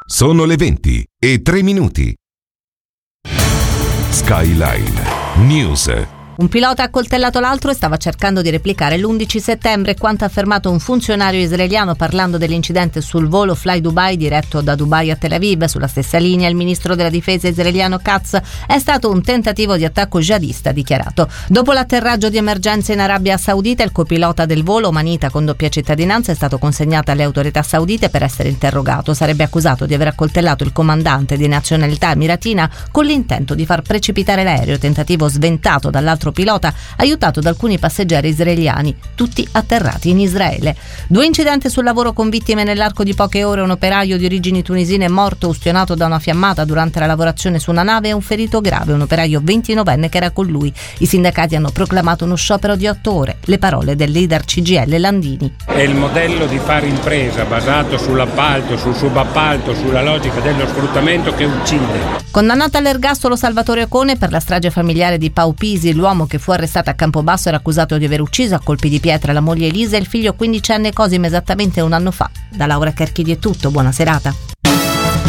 Sono le 20:03. Skyline News. Un pilota ha accoltellato l'altro e stava cercando di replicare l'11 settembre, quanto affermato un funzionario israeliano parlando dell'incidente sul volo Fly Dubai diretto da Dubai a Tel Aviv. Sulla stessa linea il ministro della difesa israeliano Katz: è stato un tentativo di attacco jihadista, ha dichiarato. Dopo l'atterraggio di emergenza in Arabia Saudita, il copilota del volo, Manita con doppia cittadinanza, è stato consegnato alle autorità saudite per essere interrogato. Sarebbe accusato di aver accoltellato il comandante di nazionalità emiratina con l'intento di far precipitare l'aereo, tentativo sventato dall'altro pilota aiutato da alcuni passeggeri israeliani, tutti atterrati in Israele. 2 incidenti sul lavoro con vittime nell'arco di poche ore: un operaio di origini tunisine è morto ustionato da una fiammata durante la lavorazione su una nave e un ferito grave, un operaio 29enne che era con lui. I sindacati hanno proclamato uno sciopero di 8 ore. Le parole del leader CGIL Landini. È il modello di fare impresa basato sull'appalto, sul subappalto, sulla logica dello sfruttamento che uccide. Condannato all'ergastolo Salvatore Ocone per la strage familiare di Pau Pisi. L'uomo che fu arrestato a Campobasso era accusato di aver ucciso a colpi di pietra la moglie Elisa e il figlio 15enne Cosimo esattamente un anno fa. Da Laura Cherchidi è tutto, buona serata.